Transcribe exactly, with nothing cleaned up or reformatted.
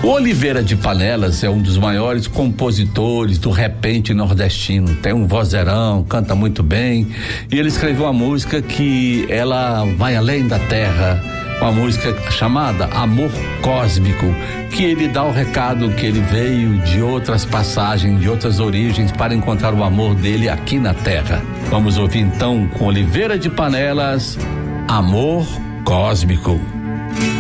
O Oliveira de Panelas é um dos maiores compositores do repente nordestino. Tem um vozeirão, canta muito bem. E ele escreveu uma música que ela vai além da terra. Uma música chamada Amor Cósmico, que ele dá o recado que ele veio de outras passagens, de outras origens, para encontrar o amor dele aqui na terra. Vamos ouvir então com Oliveira de Panelas, Amor Cósmico.